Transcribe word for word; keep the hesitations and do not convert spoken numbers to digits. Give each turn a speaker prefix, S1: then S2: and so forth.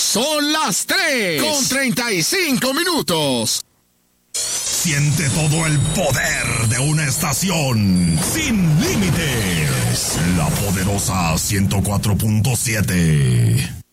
S1: Son las tres con treinta y cinco minutos.
S2: Siente todo el poder de una estación sin límites. La poderosa ciento cuatro punto siete.